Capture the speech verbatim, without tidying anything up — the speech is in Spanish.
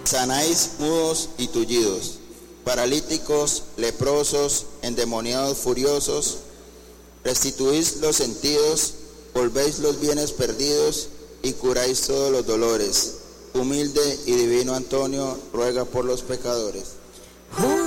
Sanáis mudos y tullidos, paralíticos, leprosos, endemoniados, furiosos. Restituís los sentidos, volvéis los bienes perdidos y curáis todos los dolores. Humilde y divino Antonio, ruega por los pecadores.